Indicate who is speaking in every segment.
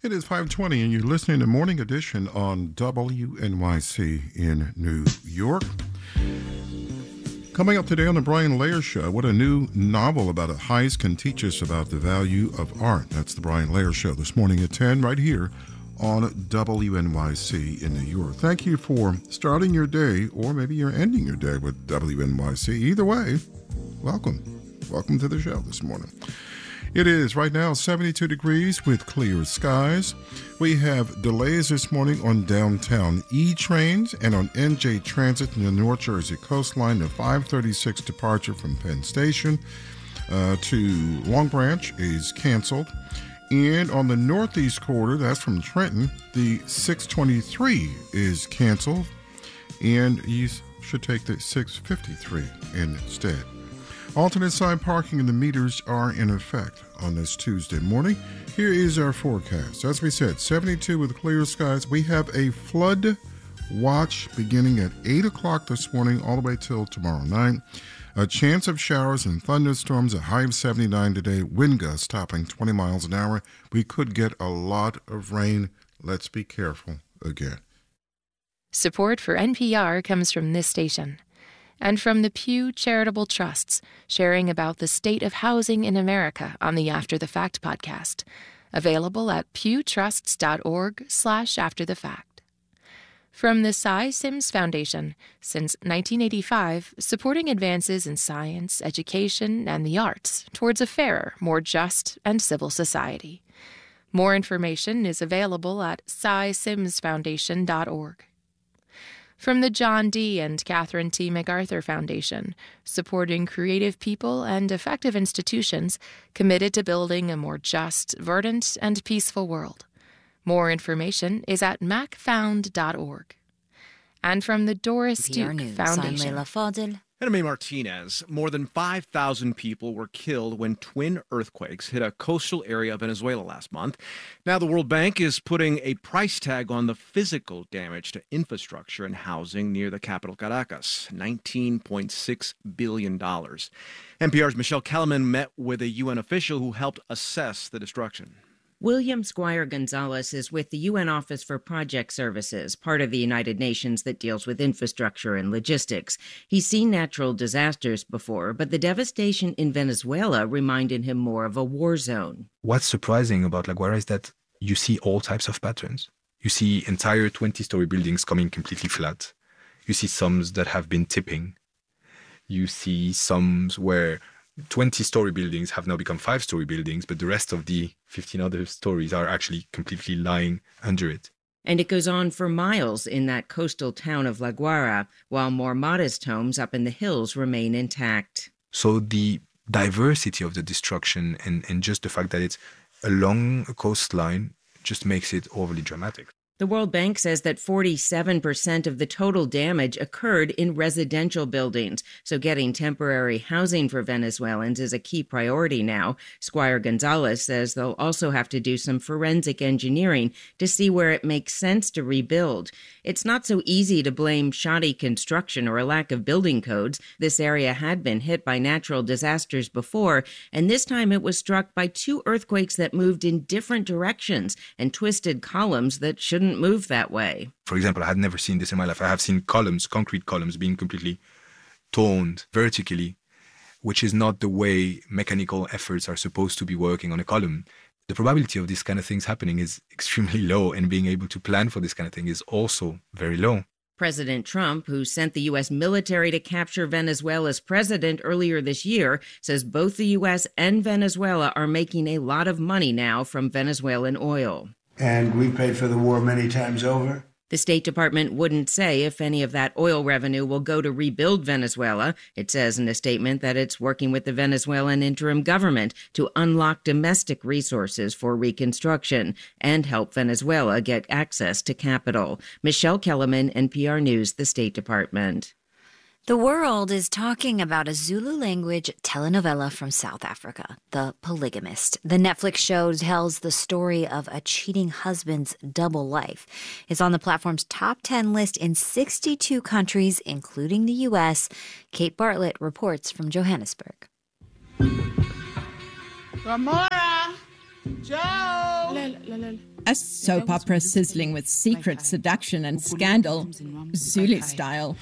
Speaker 1: It is 5:20, and you're listening to Morning Edition on WNYC in New York. Coming up today on the Brian Lair Show, what a new novel about a heist can teach us about the value of art. That's the Brian Lair Show this morning at 10 right here on WNYC in New York. Thank you for starting your day, or maybe you're ending your day with WNYC. Either way, welcome. Welcome to the show this morning. It is right now 72 degrees with clear skies. We have delays this morning on downtown E-trains and on NJ Transit in the North Jersey coastline. The 536 departure from Penn Station to Long Branch is canceled. And on the Northeast Corridor, that's from Trenton, the 623 is canceled. And you should take the 653 instead. Alternate side parking and the meters are in effect on this Tuesday morning. Here is our forecast. As we said, 72 with clear skies. We have a flood watch beginning at 8 o'clock this morning all the way till tomorrow night. A chance of showers and thunderstorms, a high of 79 today. Wind gusts topping 20 miles an hour. We could get a lot of rain. Let's be careful again.
Speaker 2: Support for NPR comes from this station and from the Pew Charitable Trusts, sharing about the state of housing in America on the After the Fact podcast, available at pewtrusts.org/afterthefact. From the Cy Sims Foundation, since 1985, supporting advances in science, education, and the arts towards a fairer, more just, and civil society. More information is available at cysimsfoundation.org. From the John D. and Catherine T. MacArthur Foundation, supporting creative people and effective institutions committed to building a more just, verdant, and peaceful world. More information is at macfound.org. And from the Doris Duke Foundation.
Speaker 3: I'm Leila Fadel.
Speaker 4: And I'm May Martinez. More than 5,000 people were killed when twin earthquakes hit a coastal area of Venezuela last month. Now the World Bank is putting a price tag on the physical damage to infrastructure and housing near the capital Caracas, $19.6 billion. NPR's Michelle Kellerman met with a UN official who helped assess the destruction.
Speaker 3: William Squire Gonzalez is with the UN Office for Project Services, part of the United Nations that deals with infrastructure and logistics. He's seen natural disasters before, but the devastation in Venezuela reminded him more of a war zone.
Speaker 5: What's surprising about La Guaira is that you see all types of patterns. You see entire 20-story buildings coming completely flat. You see some that have been tipping. You see some where 20-story buildings have now become 5-story buildings, but the rest of the 15 other stories are actually completely lying under it.
Speaker 3: And it goes on for miles in that coastal town of La Guaira, while more modest homes up in the hills remain intact.
Speaker 5: So the diversity of the destruction and just the fact that it's along a coastline just makes it overly dramatic.
Speaker 3: The World Bank says that 47% of the total damage occurred in residential buildings, so getting temporary housing for Venezuelans is a key priority now. Squire Gonzalez says they'll also have to do some forensic engineering to see where it makes sense to rebuild. It's not so easy to blame shoddy construction or a lack of building codes. This area had been hit by natural disasters before, and this time it was struck by two earthquakes that moved in different directions and twisted columns that shouldn't move that way.
Speaker 5: For example, I had never seen this in my life. I have seen columns, concrete columns, being completely torn vertically, which is not the way mechanical efforts are supposed to be working on a column. The probability of these kind of things happening is extremely low, and being able to plan for this kind of thing is also very low.
Speaker 3: President Trump, who sent the U.S. military to capture Venezuela's president earlier this year, says both the U.S. and Venezuela are making a lot of money now from Venezuelan oil.
Speaker 6: And we paid for the war many times over.
Speaker 3: The State Department wouldn't say if any of that oil revenue will go to rebuild Venezuela. It says in a statement that it's working with the Venezuelan interim government to unlock domestic resources for reconstruction and help Venezuela get access to capital. Michelle Kellerman, NPR News, the State Department.
Speaker 7: The world is talking about a Zulu language telenovela from South Africa, The Polygamist. The Netflix show tells the story of a cheating husband's double life. It's on the platform's top 10 list in 62 countries, including the U.S. Kate Bartlett reports from Johannesburg.
Speaker 8: Ramora! Joe! A soap opera sizzling with secret seduction and scandal, Zulu style.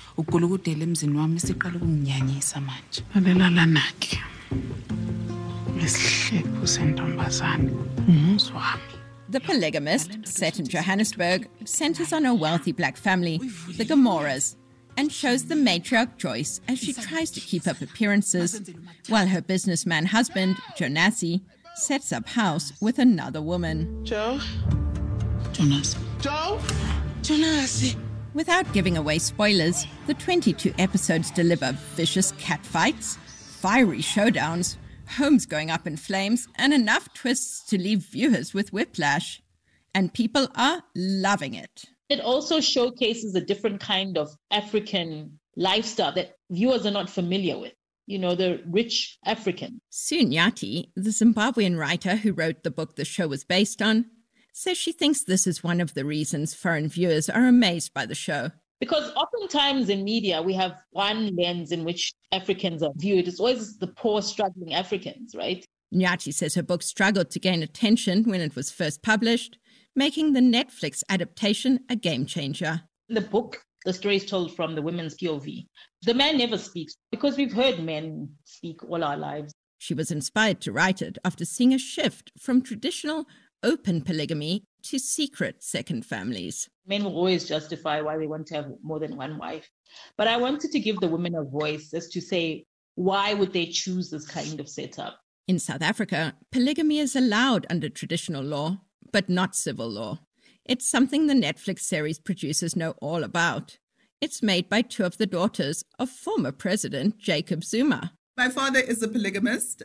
Speaker 8: The Polygamist, set in Johannesburg, centers on a wealthy black family, the Gamoras, and shows the matriarch Joyce as she tries to keep up appearances, while her businessman husband, Jonasi, sets up house with another woman. Jonasi. Without giving away spoilers, the 22 episodes deliver vicious catfights, fiery showdowns, homes going up in flames, and enough twists to leave viewers with whiplash. And people are loving it.
Speaker 9: It also showcases a different kind of African lifestyle that viewers are not familiar with. You know, the rich African.
Speaker 8: Sue Nyati, the Zimbabwean writer who wrote the book the show was based on, says she thinks this is one of the reasons foreign viewers are amazed by the show.
Speaker 9: Because oftentimes in media, we have one lens in which Africans are viewed. It's always the poor, struggling Africans, right?
Speaker 8: Nyati says her book struggled to gain attention when it was first published, making the Netflix adaptation a game changer.
Speaker 9: In the book, the story is told from the women's POV. The man never speaks because we've heard men speak all our lives.
Speaker 8: She was inspired to write it after seeing a shift from traditional open polygamy to secret second families.
Speaker 9: Men will always justify why they want to have more than one wife. But I wanted to give the women a voice as to say, why would they choose this kind of setup?
Speaker 8: In South Africa, polygamy is allowed under traditional law, but not civil law. It's something the Netflix series producers know all about. It's made by two of the daughters of former President Jacob Zuma.
Speaker 10: My father is a polygamist.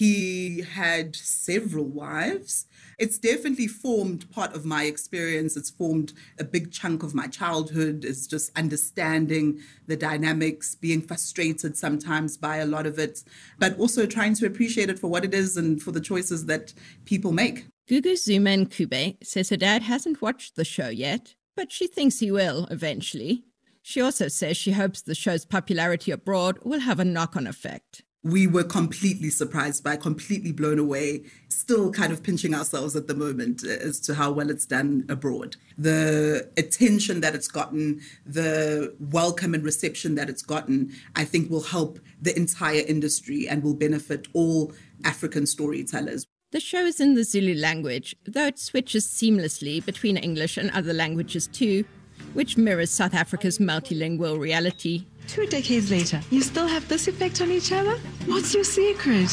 Speaker 10: He had several wives. It's definitely formed part of my experience. It's formed a big chunk of my childhood. It's just understanding the dynamics, being frustrated sometimes by a lot of it, but also trying to appreciate it for what it is and for the choices that people make.
Speaker 8: Gugu Zuma Nkube says her dad hasn't watched the show yet, but she thinks he will eventually. She also says she hopes the show's popularity abroad will have a knock-on effect.
Speaker 10: We were completely surprised by, completely blown away, still kind of pinching ourselves at the moment as to how well it's done abroad. The attention that it's gotten, the welcome and reception that it's gotten, I think will help the entire industry and will benefit all African storytellers.
Speaker 8: The show is in the Zulu language, though it switches seamlessly between English and other languages too, which mirrors South Africa's multilingual reality.
Speaker 11: 2 decades later, you still have this effect on each other? What's your secret?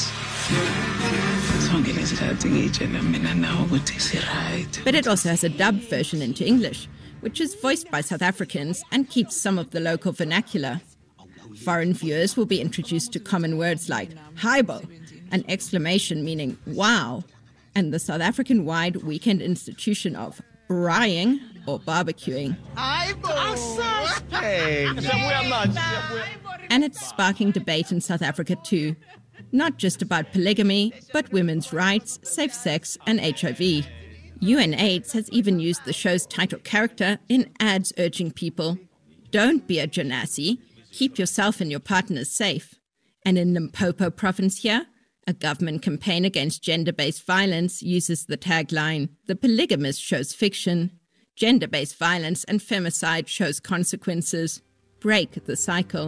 Speaker 8: But it also has a dubbed version into English, which is voiced by South Africans and keeps some of the local vernacular. Foreign viewers will be introduced to common words like "Haibo," an exclamation meaning "wow," and the South African-wide weekend institution of braaiing or barbecuing. And it's sparking debate in South Africa too, not just about polygamy, but women's rights, safe sex, and HIV. UNAIDS has even used the show's title character in ads urging people, don't be a Jonasi, keep yourself and your partners safe. And in Limpopo province here, a government campaign against gender-based violence uses the tagline, "The polygamist shows fiction. Gender-based violence and femicide shows consequences. Break the cycle."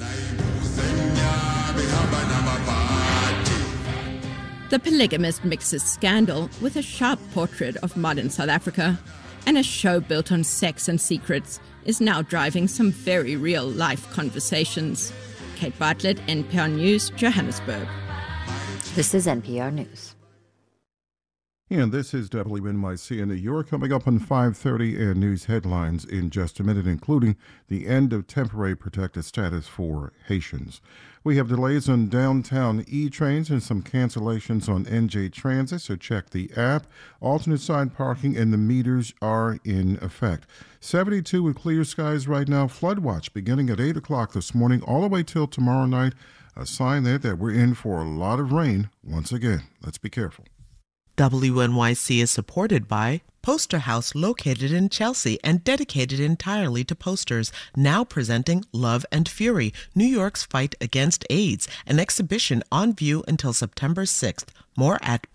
Speaker 8: The Polygamist mixes scandal with a sharp portrait of modern South Africa, and a show built on sex and secrets is now driving some very real-life conversations. Kate Bartlett, NPR News, Johannesburg.
Speaker 7: This is NPR News.
Speaker 1: And this is WNYC in New York. Coming up on 5:30 and news headlines in just a minute, including the end of temporary protected status for Haitians. We have delays on downtown E-trains and some cancellations on NJ Transit, so check the app. Alternate side parking and the meters are in effect. 72 with clear skies right now. Flood watch beginning at 8 o'clock this morning all the way till tomorrow night. A sign there that we're in for a lot of rain once again. Let's be careful.
Speaker 12: WNYC is supported by poster house located in Chelsea and dedicated entirely to posters, now presenting Love and Fury, New York's Fight Against AIDS, an exhibition on view until September 6th. More at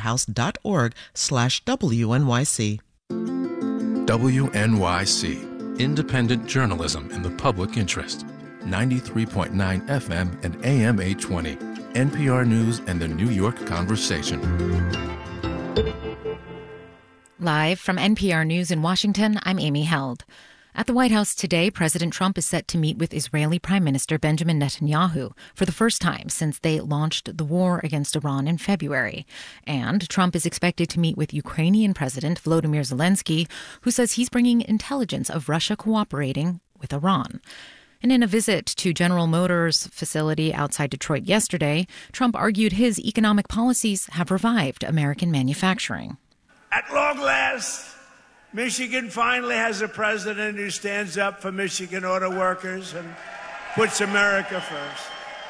Speaker 12: posterhouse.org/WNYC.
Speaker 13: WNYC, independent journalism in the public interest. 93.9 FM and AM 820. NPR News and the New York Conversation.
Speaker 14: Live from NPR News in Washington, I'm Amy Held. At the White House today, President Trump is set to meet with Israeli Prime Minister Benjamin Netanyahu for the first time since they launched the war against Iran in February. And Trump is expected to meet with Ukrainian President Volodymyr Zelensky, who says he's bringing intelligence of Russia cooperating with Iran. And in a visit to General Motors' facility outside Detroit yesterday, Trump argued his economic policies have revived American manufacturing.
Speaker 15: At long last, Michigan finally has a president who stands up for Michigan auto workers and puts America first.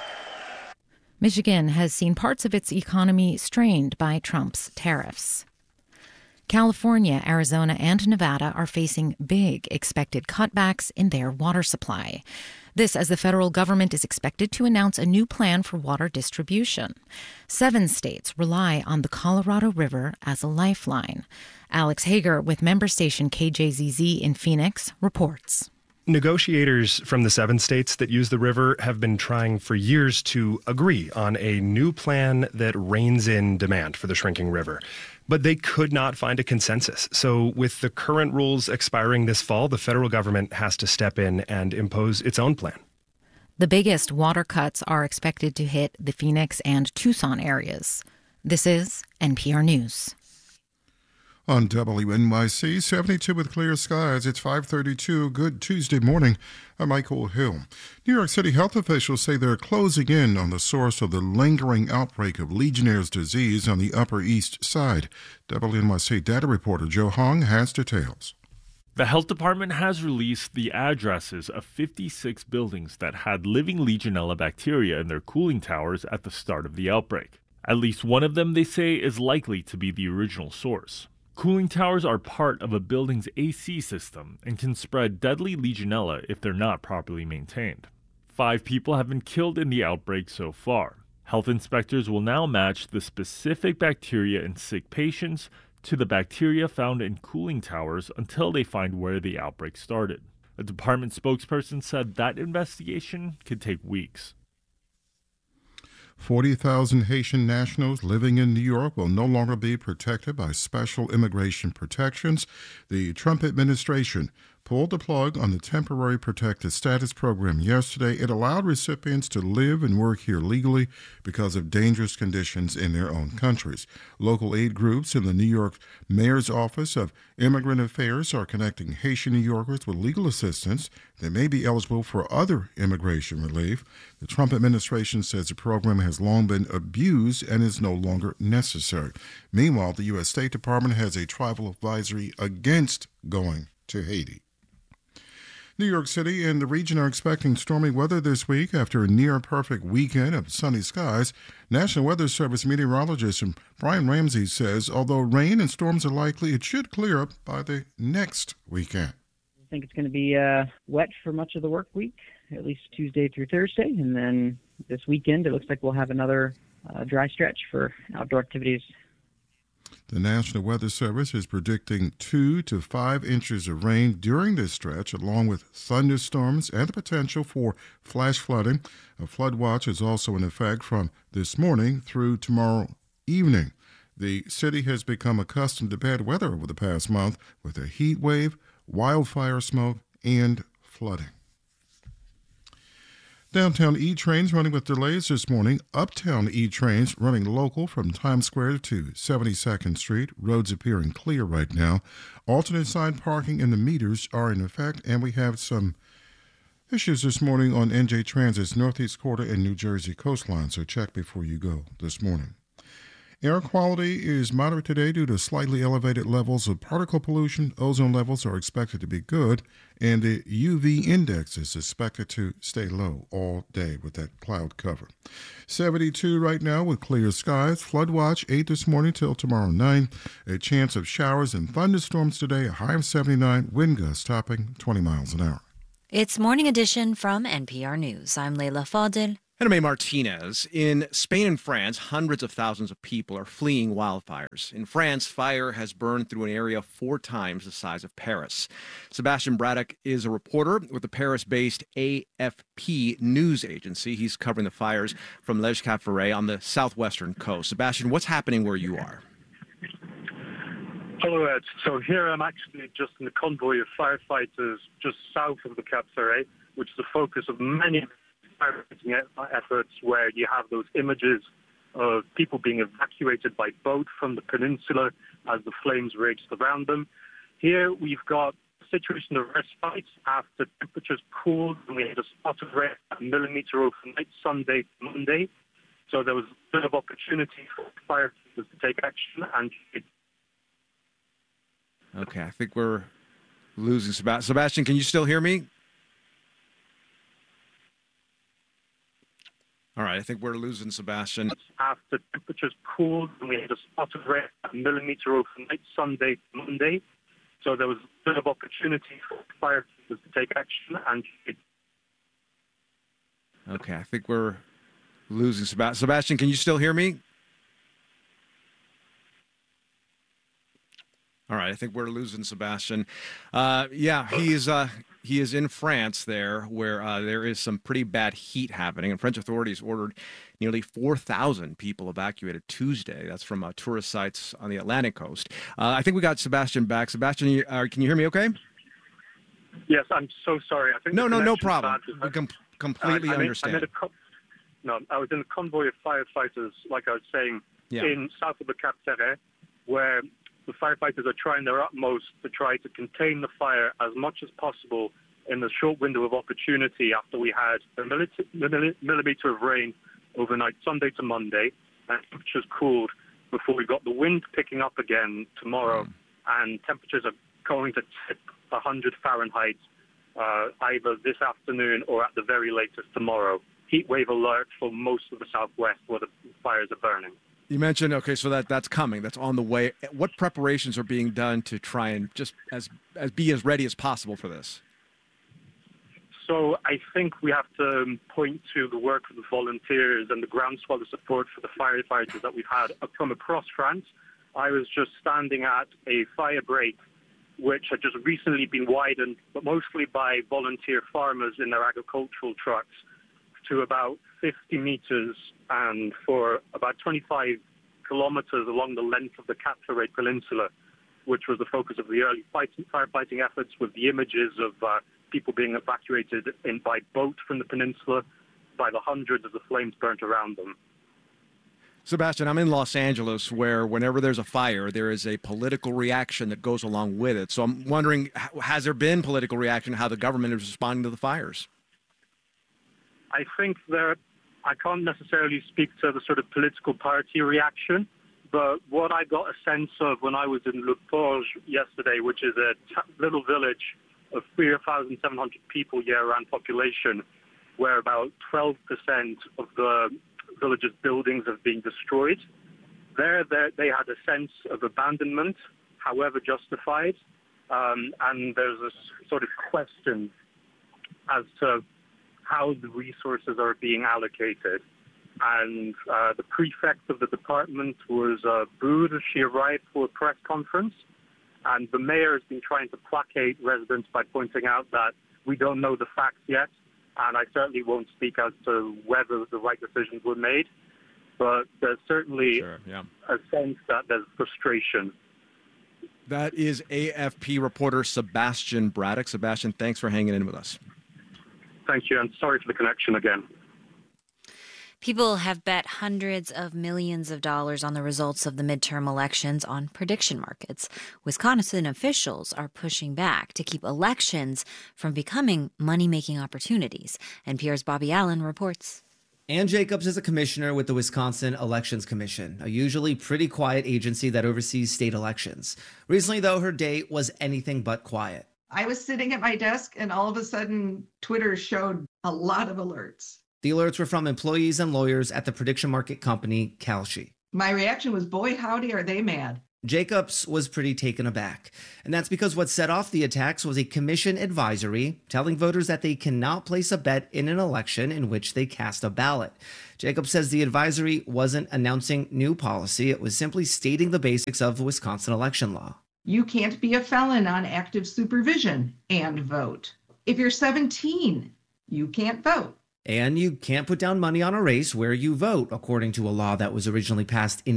Speaker 14: Michigan has seen parts of its economy strained by Trump's tariffs. California, Arizona, and Nevada are facing big expected cutbacks in their water supply. This as the federal government is expected to announce a new plan for water distribution. 7 states rely on the Colorado River as a lifeline. Alex Hager with member station KJZZ in Phoenix reports.
Speaker 16: Negotiators from the 7 states that use the river have been trying for years to agree on a new plan that reins in demand for the shrinking river. But they could not find a consensus. So with the current rules expiring this fall, the federal government has to step in and impose its own plan.
Speaker 14: The biggest water cuts are expected to hit the Phoenix and Tucson areas. This is NPR News.
Speaker 1: On WNYC, 72 with clear skies. It's 5:32. Good Tuesday morning. I'm Michael Hill. New York City health officials say they're closing in on the source of the lingering outbreak of Legionnaire's disease on the Upper East Side. WNYC data reporter Joe Hong has details.
Speaker 17: The health department has released the addresses of 56 buildings that had living Legionella bacteria in their cooling towers at the start of the outbreak. At least one of them, they say, is likely to be the original source. Cooling towers are part of a building's AC system and can spread deadly Legionella if they're not properly maintained. 5 people have been killed in the outbreak so far. Health inspectors will now match the specific bacteria in sick patients to the bacteria found in cooling towers until they find where the outbreak started. A department spokesperson said that investigation could take weeks.
Speaker 1: 40,000 Haitian nationals living in New York will no longer be protected by special immigration protections. The Trump administration pulled the plug on the temporary protected status program yesterday. It allowed recipients to live and work here legally because of dangerous conditions in their own countries. Local aid groups in the New York Mayor's Office of Immigrant Affairs are connecting Haitian New Yorkers with legal assistance that may be eligible for other immigration relief. The Trump administration says the program has long been abused and is no longer necessary. Meanwhile, the U.S. State Department has a tribal advisory against going to Haiti. New York City and the region are expecting stormy weather this week after a near-perfect weekend of sunny skies. National Weather Service meteorologist Brian Ramsey says although rain and storms are likely, it should clear up by the next weekend.
Speaker 18: I think it's going to be wet for much of the work week, at least Tuesday through Thursday. And then this weekend, it looks like we'll have another dry stretch for outdoor activities.
Speaker 1: The National Weather Service is predicting 2 to 5 inches of rain during this stretch, along with thunderstorms and the potential for flash flooding. A flood watch is also in effect from this morning through tomorrow evening. The city has become accustomed to bad weather over the past month with a heat wave, wildfire smoke, and flooding. Downtown E-Trains running with delays this morning. Uptown E-Trains running local from Times Square to 72nd Street. Roads appearing clear right now. Alternate side parking and the meters are in effect, and we have some issues this morning on NJ Transit's Northeast Quarter and New Jersey coastline, so check before you go this morning. Air quality is moderate today due to slightly elevated levels of particle pollution. Ozone levels are expected to be good, and the UV index is expected to stay low all day with that cloud cover. 72 right now with clear skies. Flood watch 8 this morning till tomorrow 9. A chance of showers and thunderstorms today, a high of 79, wind gusts topping 20 miles an hour.
Speaker 7: It's Morning Edition from NPR News. I'm Leila Fadel.
Speaker 4: And I'm A. Martinez. In Spain and France, hundreds of thousands of people are fleeing wildfires. In France, fire has burned through an area 4 times the size of Paris. Sebastian Braddock is a reporter with the Paris-based AFP news agency. He's covering the fires from Les Caffarets on the southwestern coast. Sebastian, what's happening where you are?
Speaker 19: Hello, Ed. So here I'm actually just in the convoy of firefighters just south of the Cap Ferret, which is the focus of many firefighting efforts, where you have those images of people being evacuated by boat from the peninsula as the flames raged around them. Here we've got a situation of respite after temperatures cooled, and we had a spot of rain at a millimeter overnight, Sunday to Monday. So there was a bit of opportunity for firefighters to take action. And
Speaker 4: okay, I think we're losing Sebastian. Sebastian, can you still hear me? All right, I think we're losing Sebastian.
Speaker 19: After temperatures cooled, and we had a spot of rain at a millimeter overnight, Sunday to Monday. So there was a bit of opportunity for firefighters to take action. And
Speaker 4: okay, I think we're losing Sebastian. Sebastian, can you still hear me? All right, I think we're losing Sebastian. He is in France there, where there is some pretty bad heat happening, and French authorities ordered nearly 4,000 people evacuated Tuesday. That's from tourist sites on the Atlantic coast. I think we got Sebastian back. Sebastian, can you hear me okay?
Speaker 19: Yes, I'm so sorry. I think
Speaker 4: no problem. We completely understand.
Speaker 19: I was in a convoy of firefighters, like I was saying, in south of the Cap Ferret, where the firefighters are trying their utmost to try to contain the fire as much as possible in the short window of opportunity after we had a millimeter of rain overnight, Sunday to Monday, and temperatures cooled before we got the wind picking up again tomorrow, and temperatures are going to tip 100 Fahrenheit either this afternoon or at the very latest tomorrow. Heat wave alert for most of the southwest where the fires are burning.
Speaker 4: You mentioned, okay, so that's coming, that's on the way. What preparations are being done to try and just be as ready as possible for this?
Speaker 19: So I think we have to point to the work of the volunteers and the groundswell of support for the firefighters that we've had from across France. I was just standing at a fire break, which had just recently been widened, but mostly by volunteer farmers in their agricultural trucks, to about 50 meters and for about 25 kilometers along the length of the Cap Ferret Peninsula, which was the focus of the early firefighting efforts, with the images of people being evacuated by boat from the peninsula by the hundreds as the flames burnt around them.
Speaker 4: Sebastian, I'm in Los Angeles, where whenever there's a fire, there is a political reaction that goes along with it. So I'm wondering, has there been political reaction, how the government is responding to the fires?
Speaker 19: I think I can't necessarily speak to the sort of political party reaction, but what I got a sense of when I was in Le Forge yesterday, which is a little village of 3,700 people year-round population, where about 12% of the village's buildings have been destroyed. There they had a sense of abandonment, however justified, and there's a sort of question as to how the resources are being allocated. And the prefect of the department was booed as she arrived for a press conference. And the mayor has been trying to placate residents by pointing out that we don't know the facts yet. And I certainly won't speak as to whether the right decisions were made. But there's certainly a sense that there's frustration.
Speaker 4: That is AFP reporter Sebastian Braddock. Sebastian, thanks for hanging in with us.
Speaker 19: Thank you, and sorry for the connection again.
Speaker 7: People have bet hundreds of millions of dollars on the results of the midterm elections on prediction markets. Wisconsin officials are pushing back to keep elections from becoming money-making opportunities. NPR's Bobby Allen reports.
Speaker 20: Ann Jacobs is a commissioner with the Wisconsin Elections Commission, a usually pretty quiet agency that oversees state elections. Recently, though, her day was anything but quiet.
Speaker 21: I was sitting at my desk and all of a sudden Twitter showed a lot of alerts.
Speaker 20: The alerts were from employees and lawyers at the prediction market company Kalshi.
Speaker 21: My reaction was, boy, howdy, are they mad.
Speaker 20: Jacobs was pretty taken aback, and that's because what set off the attacks was a commission advisory telling voters that they cannot place a bet in an election in which they cast a ballot. Jacobs says the advisory wasn't announcing new policy, it was simply stating the basics of Wisconsin election law.
Speaker 21: You can't be a felon on active supervision and vote. If you're 17, you can't vote.
Speaker 20: And you can't put down money on a race where you vote, according to a law that was originally passed in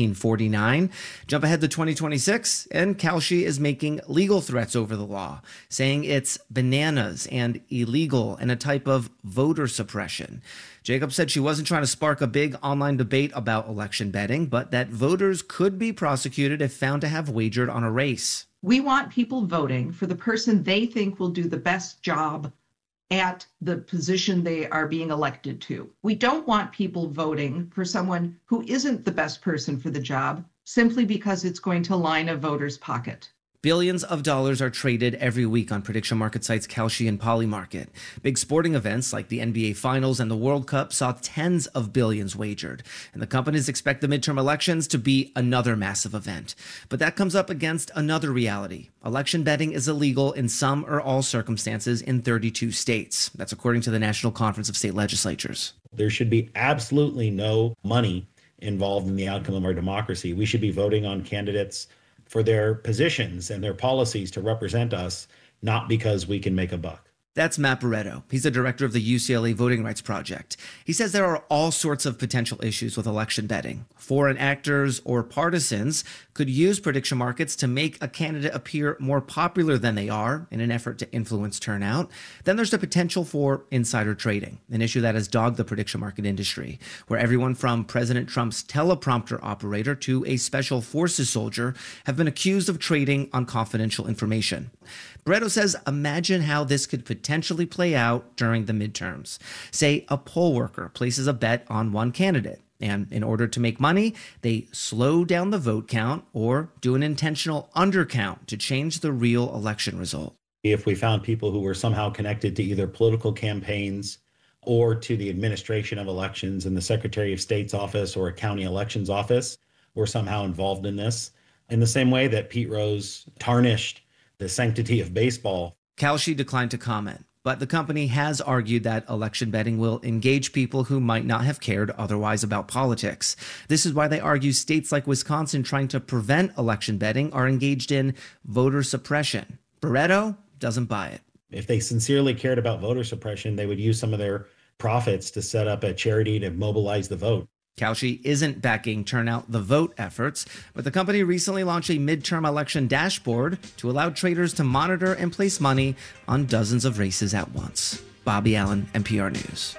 Speaker 20: 1849. Jump ahead to 2026, and Kalshi is making legal threats over the law, saying it's bananas and illegal and a type of voter suppression. Jacobs said she wasn't trying to spark a big online debate about election betting, but that voters could be prosecuted if found to have wagered on a race.
Speaker 21: We want people voting for the person they think will do the best job at the position they are being elected to. We don't want people voting for someone who isn't the best person for the job simply because it's going to line a voter's pocket.
Speaker 20: Billions of dollars are traded every week on prediction market sites Kalshi and Polymarket. Big sporting events like the NBA Finals and the World Cup saw tens of billions wagered, and the companies expect the midterm elections to be another massive event. But that comes up against another reality. Election betting is illegal in some or all circumstances in 32 states. That's according to the National Conference of State Legislatures.
Speaker 22: There should be absolutely no money involved in the outcome of our democracy. We should be voting on candidates for their positions and their policies to represent us, not because we can make a buck.
Speaker 20: That's Matt Barreto. He's the director of the UCLA Voting Rights Project. He says there are all sorts of potential issues with election betting. Foreign actors or partisans could use prediction markets to make a candidate appear more popular than they are in an effort to influence turnout. Then there's the potential for insider trading, an issue that has dogged the prediction market industry, where everyone from President Trump's teleprompter operator to a special forces soldier have been accused of trading on confidential information. Barreto says, imagine how this could potentially play out during the midterms. Say a poll worker places a bet on one candidate, and in order to make money, they slow down the vote count or do an intentional undercount to change the real election result.
Speaker 22: If we found people who were somehow connected to either political campaigns or to the administration of elections in the Secretary of State's office or a county elections office were somehow involved in this, in the same way that Pete Rose tarnished the sanctity of baseball.
Speaker 20: Kalshi declined to comment, but the company has argued that election betting will engage people who might not have cared otherwise about politics. This is why they argue states like Wisconsin trying to prevent election betting are engaged in voter suppression. Barreto doesn't buy it.
Speaker 22: If they sincerely cared about voter suppression, they would use some of their profits to set up a charity to mobilize the vote.
Speaker 20: Kalshi isn't backing Turnout the Vote efforts, but the company recently launched a midterm election dashboard to allow traders to monitor and place money on dozens of races at once. Bobby Allen, NPR News.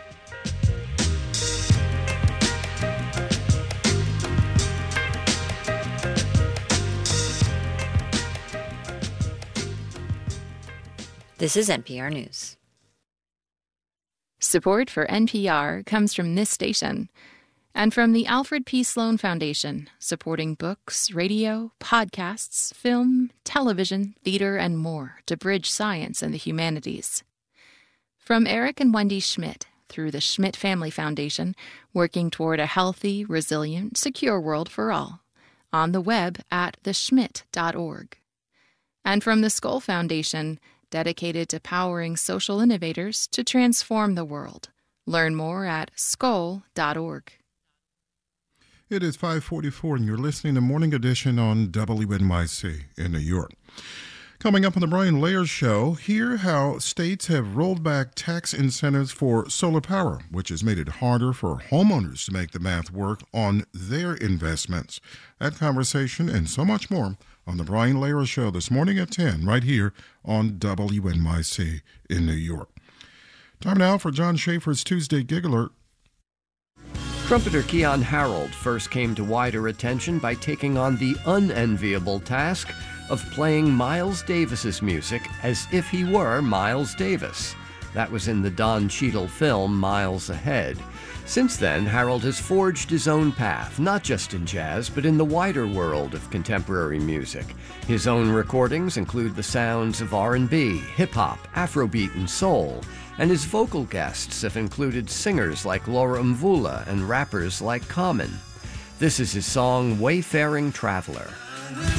Speaker 7: This is NPR News.
Speaker 2: Support for NPR comes from this station and from the Alfred P. Sloan Foundation, supporting books, radio, podcasts, film, television, theater, and more to bridge science and the humanities. From Eric and Wendy Schmidt, through the Schmidt Family Foundation, working toward a healthy, resilient, secure world for all. On the web at theschmidt.org. And from the Skoll Foundation, dedicated to powering social innovators to transform the world. Learn more at skoll.org.
Speaker 1: It is 5:44, and you're listening to Morning Edition on WNYC in New York. Coming up on the Brian Layers Show, hear how states have rolled back tax incentives for solar power, which has made it harder for homeowners to make the math work on their investments. That conversation and so much more on the Brian Layers Show this morning at 10, right here on WNYC in New York. Time now for John Schaefer's Tuesday Gig Alert.
Speaker 23: Trumpeter Keyon Harold first came to wider attention by taking on the unenviable task of playing Miles Davis's music as if he were Miles Davis. That was in the Don Cheadle film Miles Ahead. Since then, Harold has forged his own path, not just in jazz, but in the wider world of contemporary music. His own recordings include the sounds of R&B, hip-hop, Afrobeat, and soul, and his vocal guests have included singers like Laura Mvula and rappers like Common. This is his song, Wayfaring Traveler.